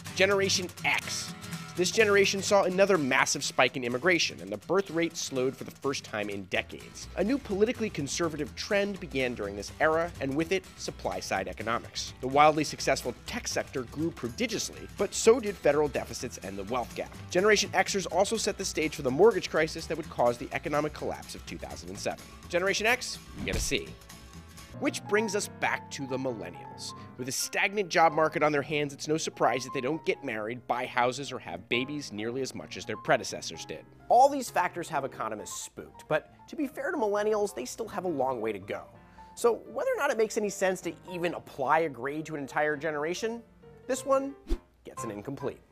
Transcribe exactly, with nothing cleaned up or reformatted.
Generation X. This generation saw another massive spike in immigration, and the birth rate slowed for the first time in decades. A new politically conservative trend began during this era, and with it, supply-side economics. The wildly successful tech sector grew prodigiously, but so did federal deficits and the wealth gap. Generation Xers also set the stage for the mortgage crisis that would cause the economic collapse of two thousand seven. Generation X, you get a C. Which brings us back to the millennials. With a stagnant job market on their hands, it's no surprise that they don't get married, buy houses, or have babies nearly as much as their predecessors did. All these factors have economists spooked, but to be fair to millennials, they still have a long way to go. So whether or not it makes any sense to even apply a grade to an entire generation, this one gets an incomplete.